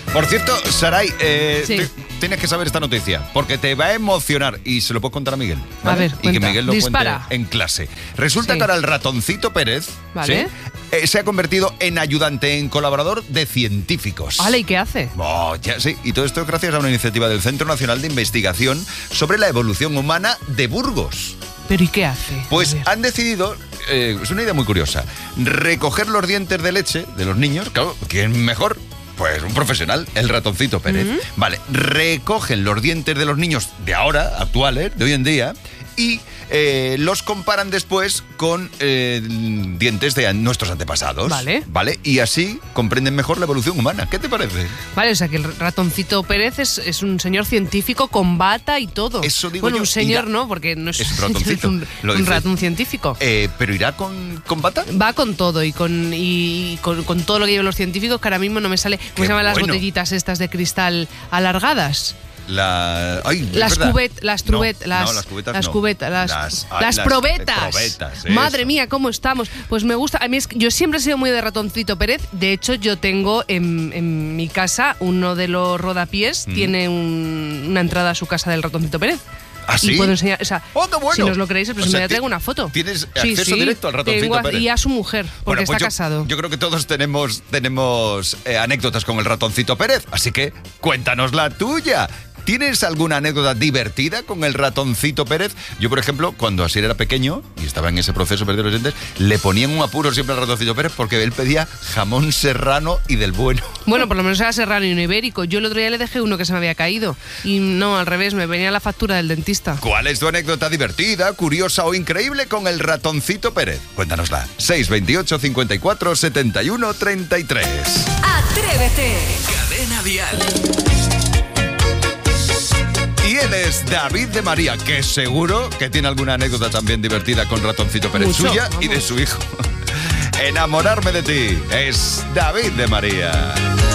Por cierto, Saray, Sí. tienes que saber esta noticia, porque te va a emocionar y se lo puedo contar a Miguel. ¿vale? A ver, y que cuenta. Miguel lo Dispara. cuente en clase. Resulta Sí. que ahora el ratoncito Pérez, Vale. ¿sí? Se ha convertido en ayudante, en colaborador de científicos. Vale, ¿y qué hace? Oh, ya, sí, y todo esto gracias a una iniciativa del Centro Nacional de Investigación sobre la Evolución Humana de Burgos. ¿Pero y qué hace? Pues A ver. han decidido, es una idea muy curiosa, recoger los dientes de leche de los niños. Claro, ¿quién mejor? Pues un profesional, el ratoncito Pérez. Vale, recogen los dientes de los niños de ahora, actuales, de hoy en día, y los comparan después con dientes de nuestros antepasados. Vale. Vale, y así comprenden mejor la evolución humana. ¿Qué te parece? Vale, o sea que el ratoncito Pérez es un señor científico con bata y todo. Eso digo bueno, yo, un señor irá- no, porque no es, es un ratoncito, es lo un dices. ratón científico. ¿Pero irá con bata? Va con todo y con todo lo que llevan los científicos, que ahora mismo no me sale. ¿Cómo Qué se llaman las bueno. botellitas estas de cristal alargadas? Las cubetas, las cubetas las probetas. probetas, Madre eso. mía, ¿cómo estamos? Pues me gusta. A mí yo siempre he sido muy de ratoncito Pérez. De hecho, yo tengo en mi casa uno de los rodapiés tiene una entrada a su casa del ratoncito Pérez. ¿Ah, sí? Y puedo enseñar, o sea, ¡Oh, qué bueno! si no os lo creéis, pues O sea, me traigo una foto. ¿Tienes acceso directo al ratoncito tengo Pérez? y a su mujer, porque Bueno, pues está casado. Yo creo que todos tenemos anécdotas con el ratoncito Pérez, así que cuéntanos la tuya. ¿Tienes alguna anécdota divertida con el ratoncito Pérez? Yo, por ejemplo, cuando Asier era pequeño y estaba en ese proceso de perder los dientes, le ponían un apuro siempre al ratoncito Pérez porque él pedía jamón serrano y del bueno. Bueno, por lo menos era serrano y no ibérico. Yo el otro día le dejé uno que se me había caído. Y no, al revés, me venía la factura del dentista. ¿Cuál es tu anécdota divertida, curiosa o increíble con el ratoncito Pérez? Cuéntanosla. 628 54 71 33. Atrévete. Cadena Dial. Y él es David de María, que seguro que tiene alguna anécdota también divertida con Ratoncito Pérez, Mucho, suya y de vamos. su hijo. Enamorarme de ti es David de María.